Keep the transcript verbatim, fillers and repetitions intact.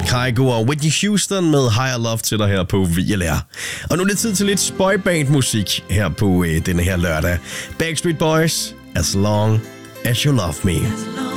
Kygo og Whitney Houston med Higher Love til dig her på V L R. Og nu er det tid til lidt boyband-musik her på øh, denne her lørdag. Backstreet Boys, As Long As You Love Me.